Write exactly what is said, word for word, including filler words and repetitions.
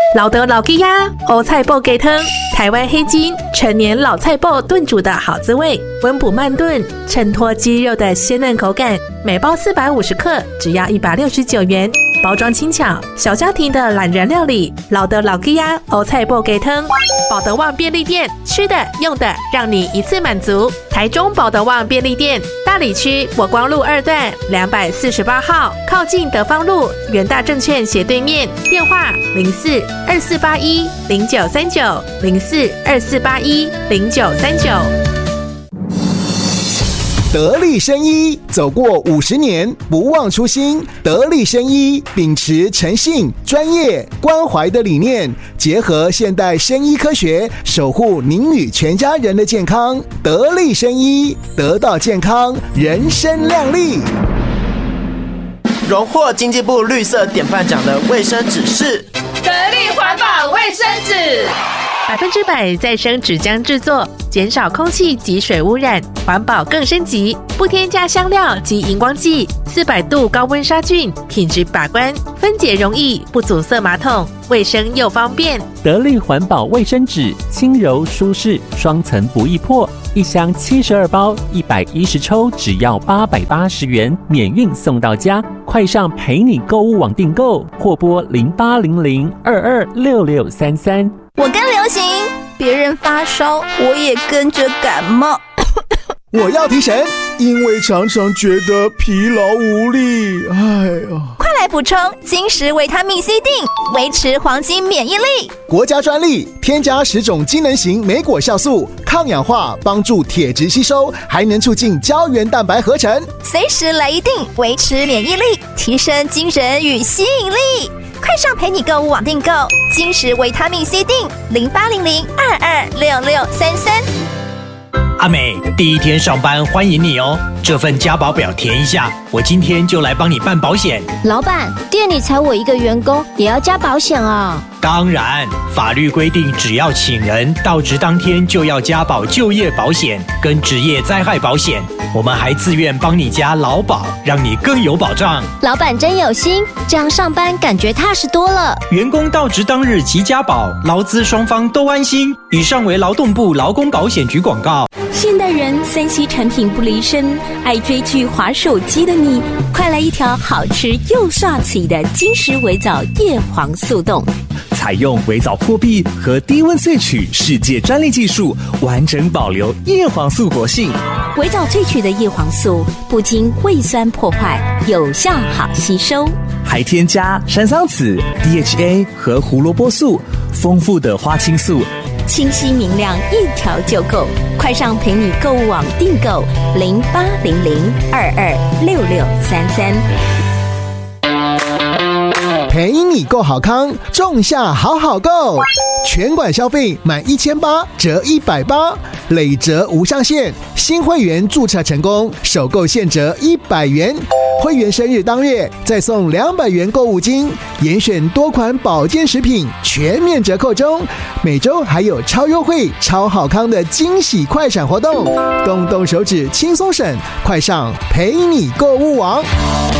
老德老吉呀，欧菜脯鸡汤，台湾黑金陈年老菜脯炖煮的好滋味，温补慢炖，衬托鸡肉的鲜嫩口感。每包四百五十克，只要一百六十九元。包装轻巧，小家庭的懒人料理。老德老吉呀，欧菜脯鸡汤，保德旺便利店，吃的用的让你一次满足。台中保德旺便利店，大里区国光路二段两百四十八号，靠近德芳路元大证券斜对面。电话零四二四八一零九三九零四二四八一零九三九。 得力生医走过五十年，不忘初心。得力生医秉持诚信、专业、关怀的理念，结合现代生医科学，守护您与全家人的健康。得力生医，得到健康，人生亮丽。 荣获经济部绿色典范奖的卫生纸是得力环保卫生纸。 百分之百再生纸浆制作，减少空气及水污染，环保更升级。不添加香料及荧光剂，四百度高温杀菌，品质把关，分解容易，不阻塞马桶，卫生又方便。 得力环保卫生纸，轻柔舒适，双层不易破，一箱七十二包，一百一十抽，只要八百八十元，免运送到家。快上陪你购物网订购，或拨零八零零二二六六三三。 我跟流行，别人发烧，我也跟着感冒。 我要提神，因为常常觉得疲劳无力。哎呀， 快来补充金石维他命 C 锭，维持黄金免疫力。 国家专利，添加十种机能型莓果酵素，抗氧化，帮助铁质吸收，还能促进胶原蛋白合成。 随时来一锭，维持免疫力，提升精神与吸引力。快上陪你购物网订购金石维他命 C 锭，零八零零二二六六三三。 阿美，第一天上班欢迎你哦！这份加保表填一下，我今天就来帮你办保险。 老板，店里才我一个员工，也要加保险啊？ 当然，法律规定，只要请人到职当天就要加保就业保险跟职业灾害保险。我们还自愿帮你加劳保，让你更有保障。 老板真有心，这样上班感觉踏实多了。 员工到职当日即加保，劳资双方都安心。以上为劳动部劳工保险局广告。 现代人三 C 产品不离身，爱追剧滑手机的你，快来一条好吃又刷嘴的金石微藻叶黄素冻。 采用微藻破壁和低温萃取世界专利技术，完整保留叶黄素活性。 微藻萃取的叶黄素不经胃酸破坏，有效好吸收， 还添加山桑子、D H A 和胡萝卜素，丰富的花青素， 清晰明亮，一条就够。快上陪你购物网订购零八零零二二六六三三。 陪你购好康，仲夏好好购，全馆消费满一千八折一百八，累折无上限。新会员注册成功，首购现折一百元。会员生日当月再送两百元购物金，严选多款保健食品，全面折扣中。每周还有超优惠、超好康的惊喜快闪活动，动动手指轻松省，快上陪你购物网。